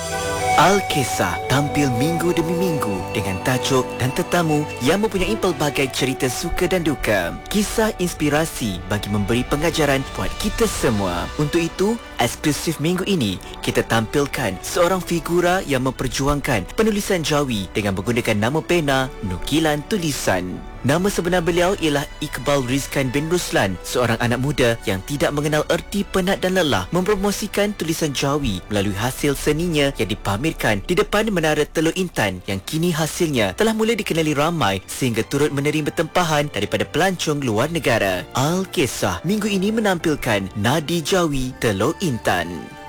Al-Kisah tampil minggu demi minggu dengan tajuk dan tetamu yang mempunyai pelbagai cerita suka dan duka. Kisah inspirasi bagi memberi pengajaran buat kita semua. Untuk itu, eksklusif minggu ini, kita tampilkan seorang figura yang memperjuangkan penulisan Jawi dengan menggunakan nama pena nukilan tulisan. Nama sebenar beliau ialah Iqbal Rizkan bin Ruslan, seorang anak muda yang tidak mengenal erti penat dan lelah mempromosikan tulisan Jawi melalui hasil seninya yang dipamerkan di depan Menara Teluk Intan yang kini hasilnya telah mula dikenali ramai sehingga turut menerima tempahan daripada pelancong luar negara. Al-Kisah minggu ini menampilkan Nadi Jawi Teluk Intan.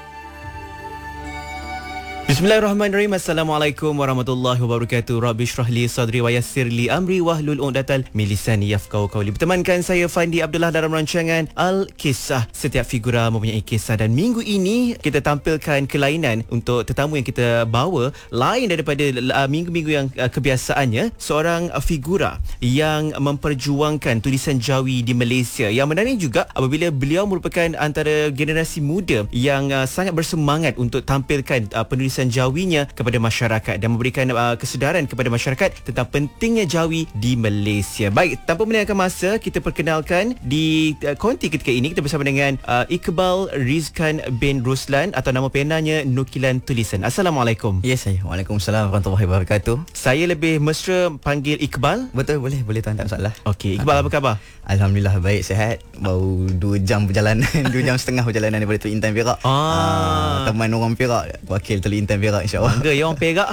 Bismillahirrahmanirrahim. Assalamualaikum warahmatullahi wabarakatuh. Rabbi shrah li sadri wa yassir li amri wahlul 'uqdatal min lisani yafqahu qawli. Bertemankan saya Fandi Abdullah dalam rancangan Al-Kisah. Setiap figura mempunyai kisah dan minggu ini kita tampilkan kelainan untuk tetamu yang kita bawa lain daripada minggu-minggu yang kebiasaannya. Seorang figura yang memperjuangkan tulisan Jawi di Malaysia. Yang menariknya juga apabila beliau merupakan antara generasi muda yang sangat bersemangat untuk tampilkan penulisan Jawinya kepada masyarakat dan memberikan kesedaran kepada masyarakat tentang pentingnya Jawi di Malaysia. Baik, tanpa melengahkan masa, kita perkenalkan di konti ketika ini kita bersama dengan Iqbal Rizkan bin Ruslan atau nama penanya Nukilan Tulisan. Assalamualaikum. Ya, saya. Waalaikumsalam warahmatullahi wabarakatuh. Saya lebih mesra panggil Iqbal. Betul, boleh tuan, tak masalah. Okey, Iqbal apa khabar? Alhamdulillah baik, sihat. Baru 2 jam perjalanan 2 jam setengah perjalanan daripada Teluk Intan Perak. Teman orang Perak, wakil Teluk Intan Perak, insya-Allah. Bangga ya orang Perak.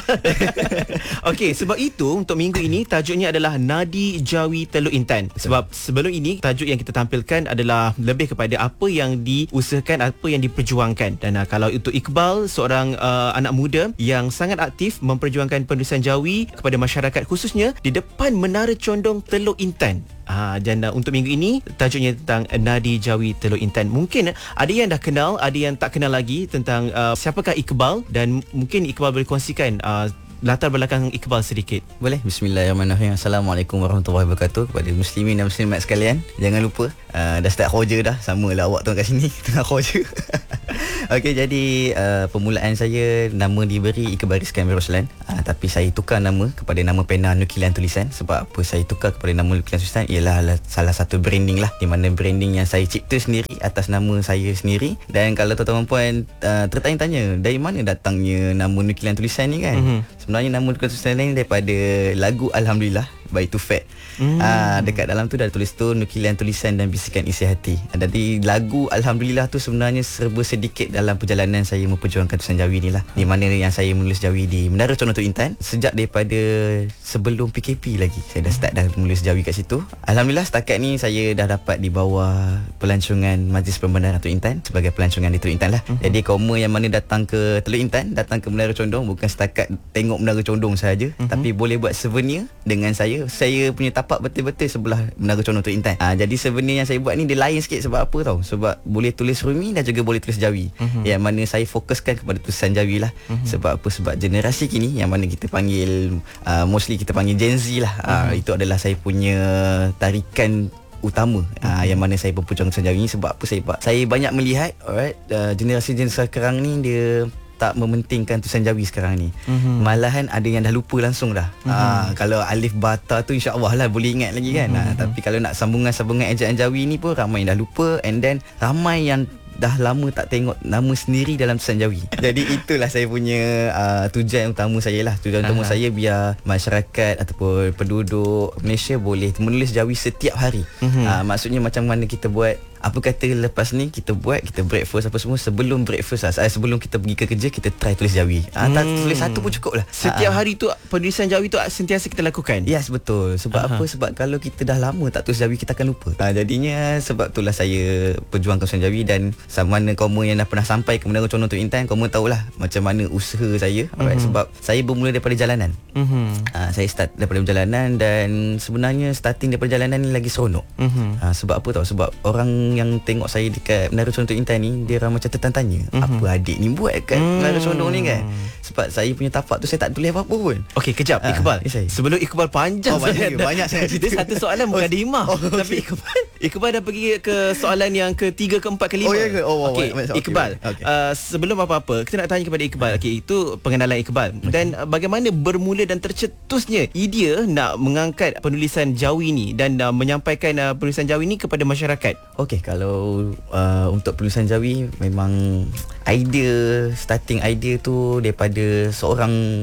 Okey, sebab itu untuk minggu ini tajuknya adalah Nadi Jawi Teluk Intan. Sebab sebelum ini tajuk yang kita tampilkan adalah lebih kepada apa yang diusahakan, apa yang diperjuangkan. Dan kalau untuk Iqbal, seorang anak muda yang sangat aktif memperjuangkan penulisan Jawi kepada masyarakat, khususnya di depan Menara Condong Teluk Intan. Dan untuk minggu ini tajuknya tentang Nadi Jawi Teluk Intan. Mungkin ada yang dah kenal, ada yang tak kenal lagi tentang siapakah Iqbal, dan mungkin Iqbal boleh kongsikan latar belakang Iqbal sedikit. Boleh. Bismillahirrahmanirrahim. Assalamualaikum warahmatullahi wabarakatuh kepada muslimin dan muslimat sekalian. Jangan lupa dah start kerja dah, samalah awak tu kat sini tengah kerja. Okey, jadi permulaan saya nama diberi Iqbal Rizkan bin Ruslan, tapi saya tukar nama kepada nama pena Nukilan Tulisan. Sebab apa saya tukar kepada nama Nukilan Tulisan ialah salah satu branding lah, di mana branding yang saya cipta sendiri atas nama saya sendiri. Dan kalau tuan-tuan puan tertanya-tanya dari mana datangnya nama Nukilan Tulisan ni kan, sebenarnya nama Nukilan Tulisan ni daripada lagu Alhamdulillah by Too Fat. Dekat dalam tu dah tulis tu nukilan tulisan dan bisikan isi hati. Jadi lagu Alhamdulillah tu sebenarnya serba sedikit dalam perjalanan saya memperjuangkan tulisan Jawi ni lah, di mana yang saya menulis Jawi di Menara Condong Teluk Intan sejak daripada sebelum PKP lagi. Saya dah start dah menulis Jawi kat situ. Alhamdulillah setakat ni saya dah dapat di bawah pelancongan Majlis Pembenaran Teluk Intan sebagai pelancongan di Teluk Intan lah. Jadi kaum yang mana datang ke Teluk Intan, datang ke Menara Condong, bukan setakat tengok Menara Condong saja, tapi boleh buat souvenir dengan saya. Saya punya tapak betul-betul sebelah Menara Condong Teluk Intan. Jadi souvenir yang saya buat ni dia lain sikit. Sebab apa tahu? Sebab boleh tulis Rumi dan juga boleh tulis Jawi. Yang mana saya fokuskan kepada tulisan Jawi lah. Sebab apa? Sebab generasi kini yang mana kita panggil mostly kita panggil Gen Z lah. Itu adalah saya punya tarikan utama yang mana saya berperjuang tulisan Jawi ni. Sebab apa? Saya banyak melihat generasi-generasi sekarang ni dia tak mementingkan tulisan Jawi sekarang ni. Malahan ada yang dah lupa langsung dah. Kalau alif bata tu insya-Allah lah boleh ingat lagi kan. Tapi kalau nak sambungan-sambungan ejaan Jawi ni pun ramai yang dah lupa, and then ramai yang dah lama tak tengok nama sendiri dalam tulisan Jawi. Jadi itulah saya punya tujuan utama saya lah. Tujuan utama saya biar masyarakat ataupun penduduk Malaysia boleh menulis Jawi setiap hari. Maksudnya macam mana kita buat, apa kata lepas ni kita breakfast apa semua, sebelum breakfast lah, sebelum kita pergi ke kerja, kita try tulis Jawi. Tulis satu pun cukup lah. Setiap hari tu penulisan Jawi tu sentiasa kita lakukan. Yes, betul. Sebab apa? Sebab kalau kita dah lama tak tulis Jawi, kita akan lupa. Jadinya sebab itulah saya perjuangkan tulisan Jawi. Dan sama mana kamu yang dah pernah sampai ke Menara Condong Teluk Intan, kamu tahulah macam mana usaha saya. Sebab saya bermula daripada jalanan. Saya start daripada jalanan, dan sebenarnya starting daripada jalanan ni lagi seronok. Sebab apa tahu? Sebab orang yang tengok saya dekat Menara Condong Teluk Intan ni, dia ramai macam tertanya, apa adik ni buat kat Menara Condong ni kan. Sebab saya punya tapak tu saya tak tulis apa-apa pun. Okey, kejap Iqbal. Sebelum Iqbal panjang banyak sangat cerita. Dia satu soalan bukan dimah. Tapi Iqbal Iqbal dah pergi ke soalan yang ketiga, keempat, kelima. Oh, ya ke? Oh, Okey, okay. Iqbal. Okay. Sebelum apa-apa, kita nak tanya kepada Iqbal. Okey, itu pengenalan Iqbal. Dan bagaimana bermula dan tercetusnya idea nak mengangkat penulisan Jawi ni dan menyampaikan penulisan Jawi ni kepada masyarakat? Okey, kalau untuk penulisan Jawi, memang starting idea tu daripada seorang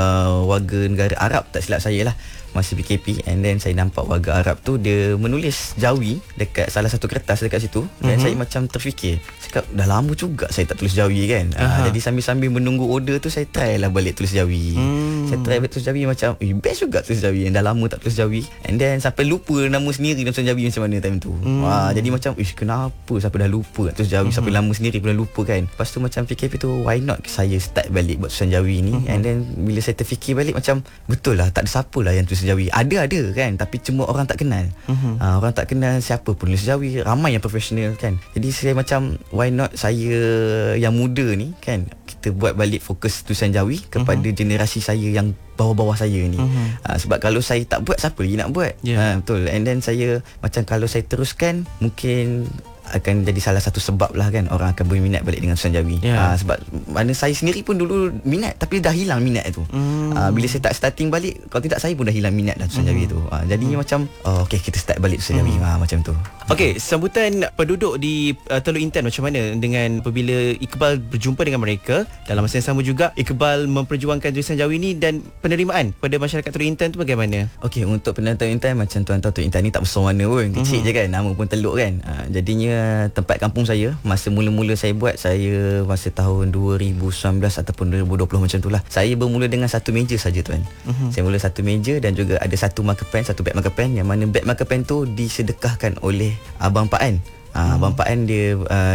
warga negara Arab, tak silap saya lah, masa PKP. And then saya nampak warga Arab tu dia menulis Jawi dekat salah satu kertas dekat situ. Dan saya macam terfikir, cakap dah lama juga saya tak tulis Jawi kan. Jadi sambil-sambil menunggu order tu, saya try lah balik tulis Jawi. Saya try balik tulis Jawi, macam best juga tulis Jawi, yang dah lama tak tulis Jawi. And then sampai lupa nama sendiri dalam tulis Jawi macam mana time tu. Jadi macam kenapa sampai dah lupa nak tulis Jawi, sampai lama sendiri pun dah lupa kan. Lepas tu macam PKP tu, why not saya start balik buat tulisan Jawi ni. And then bila saya terfikir balik, macam betul lah, tak ada siapa lah yang tulis Jawi. Ada kan, tapi cuma orang tak kenal. Orang tak kenal siapa penulis Jawi, ramai yang profesional kan. Jadi saya macam, why not saya yang muda ni kan, kita buat balik fokus tulisan Jawi kepada generasi saya yang bawah-bawah saya ni. Sebab kalau saya tak buat, siapa lagi nak buat? Betul. And then saya macam, kalau saya teruskan, mungkin akan jadi salah satu sebab lah kan orang akan berminat balik dengan tulisan Jawi. Sebab mana saya sendiri pun dulu minat, tapi dah hilang minat tu. Bila saya tak starting balik, kalau tidak saya pun dah hilang minat dah tulisan Jawi tu. Jadinya macam okey, kita start balik tulisan Jawi. Macam tu. Okey, sambutan penduduk di Teluk Intan macam mana dengan apabila Iqbal berjumpa dengan mereka? Dalam masa yang sama juga Iqbal memperjuangkan tulisan Jawi ni, dan penerimaan pada masyarakat Teluk Intan tu bagaimana? Okey, untuk penerimaan Teluk Intan, macam tuan tahu, Teluk Intan ni tak besar mana pun, kecil je kan, nama pun Teluk kan. Jadinya tempat kampung saya, masa mula-mula saya buat, saya masa tahun 2019 ataupun 2020 macam tu lah, saya bermula dengan satu meja saja tuan. Saya mula satu meja dan juga ada satu marker pen, satu beg marker pen, yang mana beg marker pen tu disedekahkan oleh Abang Pak An. Abang Pak An dia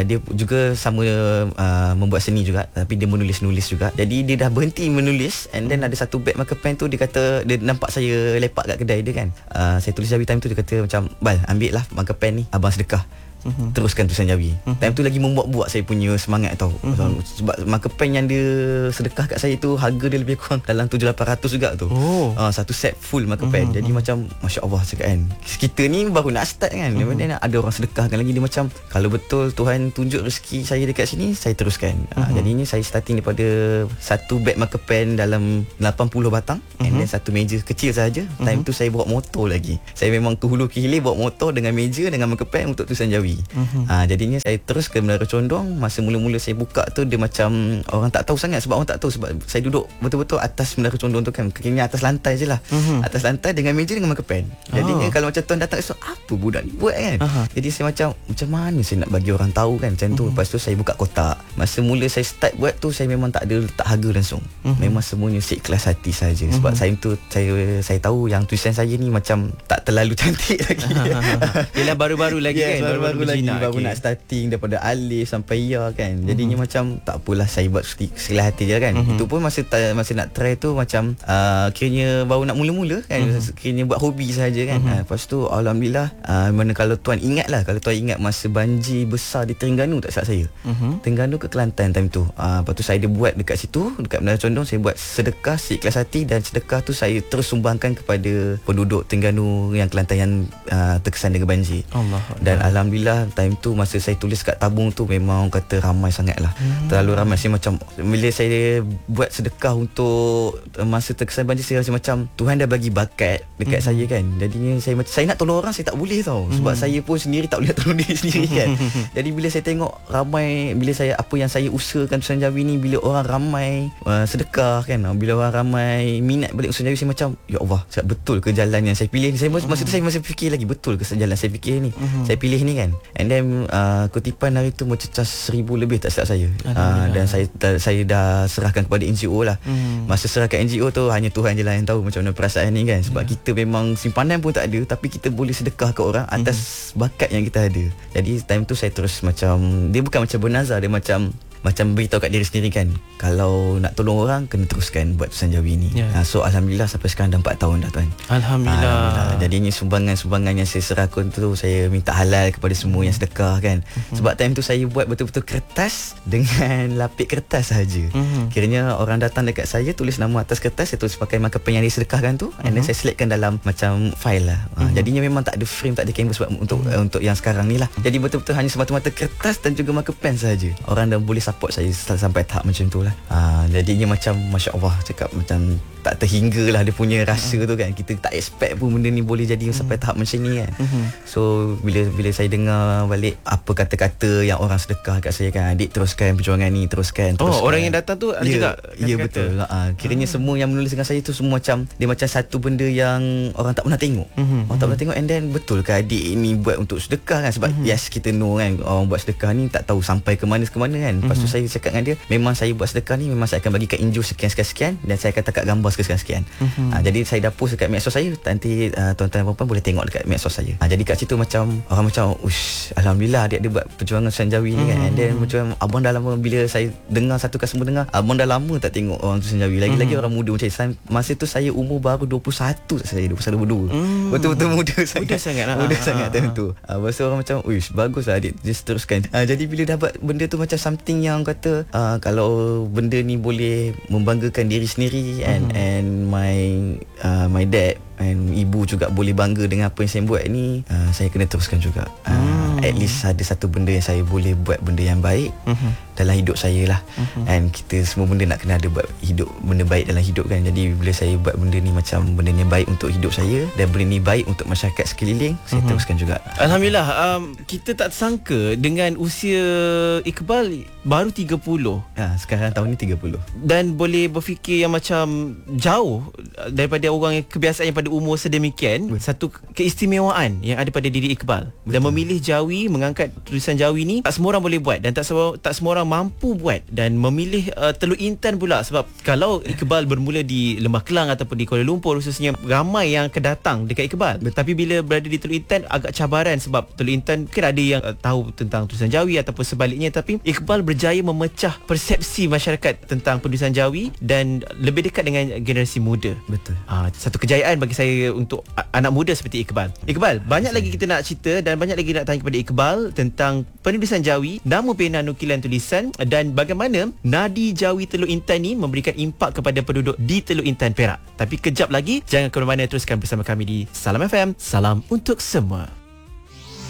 juga sama membuat seni juga, tapi dia menulis juga. Jadi dia dah berhenti menulis, and then ada satu beg marker pen tu, dia kata, dia nampak saya lepak kat kedai dia kan. Saya tulis Jawi time tu, dia kata macam, Bal, ambil lah marker pen ni, abang sedekah. Teruskan tulisan Jawi. Time tu lagi membuat saya punya semangat tau. Sebab marker pen yang dia sedekah kat saya tu, harga dia lebih kurang dalam 700-800 juga tu. Satu set full marker pen. Jadi macam Masya Allah cakap kan, kita ni baru nak start kan, kemudian ada orang sedekahkan lagi. Dia macam, kalau betul Tuhan tunjuk rezeki saya dekat sini, saya teruskan. Jadinya saya starting daripada satu beg marker pen dalam 80 batang, and then satu meja kecil saja. Time tu saya bawa motor lagi. Saya memang tu hulu ke hilir bawa motor dengan meja dengan marker pen untuk tulisan Jawi. Jadinya saya terus ke Menara Condong. Masa mula-mula saya buka tu, dia macam orang tak tahu sangat. Sebab orang tak tahu, sebab saya duduk betul-betul atas Menara Condong tu kan, kira atas lantai je lah. Atas lantai dengan meja dengan marker pen. Jadinya kalau macam tuan datang esok, apa budak ni buat kan. Jadi saya macam mana saya nak bagi orang tahu kan, macam tu. Lepas tu saya buka kotak. Masa mula saya start buat tu, saya memang tak ada letak harga langsung. Memang semuanya seikhlas hati saja. Sebab saya tu, saya tahu yang tulisan saya ni macam tak terlalu cantik lagi. Yelah, baru-baru lagi kan, baru lagi, baru nak starting daripada alif sampai ya kan. Jadinya macam tak apalah, saya buat sekelas hati je kan. Itu pun masa nak try tu macam kiranya baru nak mula-mula kan, kiranya buat hobi saja kan. Lepas tu alhamdulillah, mana kalau tuan ingat masa banjir besar di Terengganu, tak silap saya, Terengganu ke Kelantan time tu. Lepas tu saya ada buat dekat situ, dekat Menara Condong, saya buat sedekah seikhlas hati, dan sedekah tu saya terus sumbangkan kepada penduduk Terengganu yang Kelantan yang terkesan dengan banjir. Dan alhamdulillah time tu masa saya tulis kat tabung tu, memang orang kata ramai sangat lah. Terlalu ramai. Saya macam, bila saya buat sedekah untuk masa terkesan banjir, saya rasa macam Tuhan dah bagi bakat dekat saya kan. Jadinya saya nak tolong orang, saya tak boleh tau. Sebab saya pun sendiri tak boleh tolong diri sendiri kan. Jadi bila saya tengok ramai, bila saya apa yang saya usahakan tulisan Jawi ni, bila orang ramai sedekah kan, bila orang ramai minat balik tulisan Jawi, saya macam, ya Allah, betul ke jalan yang saya pilih ni? Masa tu saya masih fikir lagi, betul ke jalan saya fikir ni, saya pilih ni kan. And then kutipan hari tu mencecah 1,000 lebih, tak silap saya. Dan saya dah serahkan kepada NGO lah. Masa serahkan NGO tu, hanya Tuhan je lah yang tahu macam mana perasaan ni kan. Sebab kita memang simpanan pun tak ada, tapi kita boleh sedekah ke orang atas bakat yang kita ada. Jadi time tu saya terus macam, dia bukan macam bernazar, dia macam macam beritahu kat diri sendiri kan, kalau nak tolong orang kena teruskan buat tulisan Jawi ni. So alhamdulillah sampai sekarang dah 4 tahun dah tuan. Alhamdulillah. Jadi ni sumbangan-sumbangan yang saya serahkan tu, saya minta halal kepada semua yang sedekah kan. Sebab time tu saya buat betul-betul kertas dengan lapik kertas sahaja. Kiranya orang datang dekat saya, tulis nama atas kertas, saya tulis pakai marker pen yang disedekahkan tu, and then saya selectkan dalam macam file lah. Jadinya memang tak ada frame, tak ada canvas untuk yang sekarang ni lah. Jadi betul-betul hanya semata-mata kertas dan juga marker pen sahaja. Orang dah boleh support saya sampai tahap macam tu lah. Jadinya macam Masya Allah, cakap macam tak terhingga lah dia punya rasa tu kan. Kita tak expect pun benda ni boleh jadi sampai tahap macam ni kan. So bila saya dengar balik apa kata-kata yang orang sedekah kat saya kan, adik teruskan perjuangan ni, teruskan. Orang yang datang tu ada juga ya betul. Kiranya semua yang menulis dengan saya tu semua macam dia macam satu benda yang orang tak pernah tengok. Orang tak pernah tengok, and then betul ke adik ni buat untuk sedekah kan. Sebab yes, kita know kan orang buat sedekah ni tak tahu sampai ke mana kan. Lepas tu saya cakap dengan dia, memang saya buat sedekah ni memang saya akan bagi kat Injo sekian-sekian, dan saya akan takat gambar sekian-sekian. Jadi saya dah post dekat medsos saya. Nanti tuan-tuan dan puan boleh tengok dekat medsos saya. Jadi kat situ macam orang macam alhamdulillah adik dia buat perjuangan tulisan Jawi ni kan. And then macam abang dah lama, bila saya dengar satu customer dengar, abang dah lama tak tengok orang tulisan Jawi. Lagi-lagi orang muda macam saya. Masa tu saya umur baru 21 saya, 21-22. Betul-betul muda sangat. Muda sangat time tu. Lepas tu orang macam bagus lah adik, just teruskan. Jadi bila dapat benda tu macam something yang kata kalau benda ni boleh membanggakan diri sendiri, and my dad and ibu juga boleh bangga dengan apa yang saya buat ni, saya kena teruskan juga. At least ada satu benda yang saya boleh buat benda yang baik dalam hidup saya lah. And kita semua benda nak kena ada buat benda baik dalam hidup kan. Jadi bila saya buat benda ni macam benda ni baik untuk hidup saya, dan benda ni baik untuk masyarakat sekeliling, saya teruskan juga. Alhamdulillah. Kita tak sangka dengan usia Iqbal baru 30. Sekarang tahun ni 30. Dan boleh berfikir yang macam jauh daripada orang yang kebiasaannya pada umur sedemikian. Satu keistimewaan yang ada pada diri Iqbal. Dan memilih Jawi, mengangkat tulisan Jawi ni, tak semua orang boleh buat, dan tak semua orang mampu buat. Dan memilih Teluk Intan pula, sebab kalau Iqbal bermula di Lembah Kelang ataupun di Kuala Lumpur khususnya, ramai yang akan datang dekat Iqbal. Tapi bila berada di Teluk Intan agak cabaran, sebab Teluk Intan mungkin ada yang tahu tentang tulisan Jawi ataupun sebaliknya. Tapi Iqbal berjaya memecah persepsi masyarakat tentang penulisan Jawi dan lebih dekat dengan generasi muda. Betul. Satu kejayaan bagi saya untuk anak muda seperti Iqbal. Iqbal, banyak lagi kita nak cerita dan banyak lagi nak tanya kepada Iqbal tentang penulisan Jawi, nama pena nukilan tulisan, dan bagaimana nadi Jawi Teluk Intan ni memberikan impak kepada penduduk di Teluk Intan, Perak. Tapi kejap lagi, jangan ke mana-mana, teruskan bersama kami di Salam FM. Salam untuk semua.